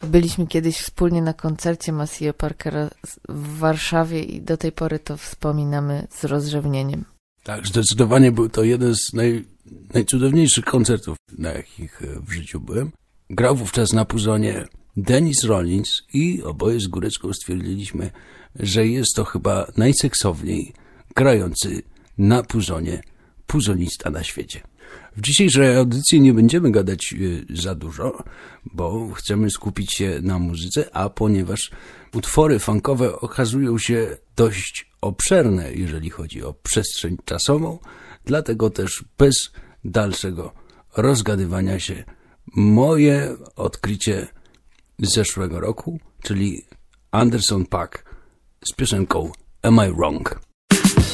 Byliśmy kiedyś wspólnie na koncercie Maceo Parkera w Warszawie i do tej pory to wspominamy z rozrzewnieniem. Tak, zdecydowanie był to jeden z najcudowniejszych koncertów, na jakich w życiu byłem. Grał wówczas na puzonie Dennis Rollins i oboje z Górecką stwierdziliśmy, że jest to chyba najseksowniej grający na puzonie puzonista na świecie. W dzisiejszej audycji nie będziemy gadać za dużo, bo chcemy skupić się na muzyce, a ponieważ utwory funkowe okazują się dość obszerne, jeżeli chodzi o przestrzeń czasową, dlatego też bez dalszego rozgadywania się moje odkrycie z zeszłego roku, czyli Anderson .Paak z piosenką Am I Wrong?